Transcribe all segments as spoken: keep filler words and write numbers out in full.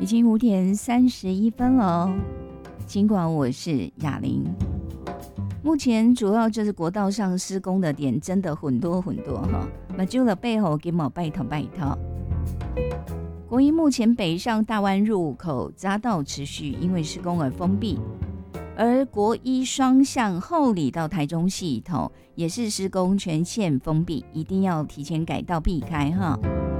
已经五点三十一分了哦。尽管我是雅玲，目前主要就是国道上施工的点真的很多很多哈。那就了背后给我拜托拜托。国一目前北上大湾入口匝道持续因为施工而封闭，而国一双向后里到台中系统也是施工全线封闭，一定要提前改道避开哈。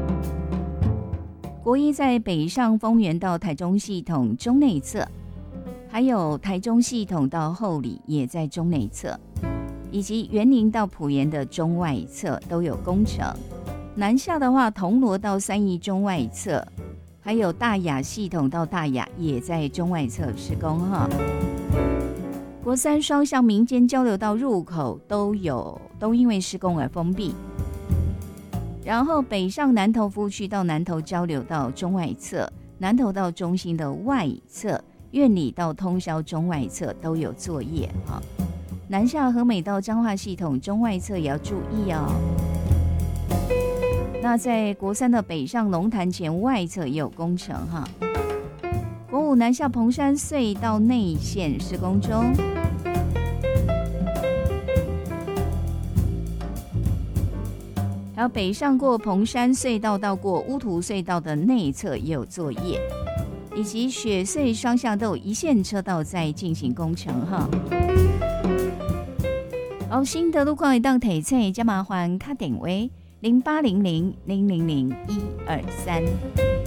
国一在北上丰原到台中系统中内侧，还有台中系统到后里也在中内侧，以及员林到埔盐的中外侧都有工程。南下的话，铜锣到三义中外侧，还有大雅系统到大雅也在中外侧施工哈。国三双向民间交流道入口都有都因为施工而封闭。然后北上南投服务区到南投交流道中外侧，南投到中心的外侧，苑里到通霄中外侧都有作业哈。南下和美到彰化系统中外侧也要注意哦。那在国三的北上龙潭前外侧也有工程哈。国五南下彭山隧道内线施工中。还有北上过彭山隧道到过乌涂隧道的内侧也有作业，以及雪隧双向都有一线车道在进行工程哈。好，新的路况会当提醒，加麻烦打电话零八零零零零零一二三。